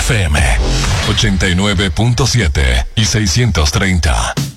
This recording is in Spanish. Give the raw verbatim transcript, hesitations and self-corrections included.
F M ochenta y nueve punto siete y seiscientos treinta.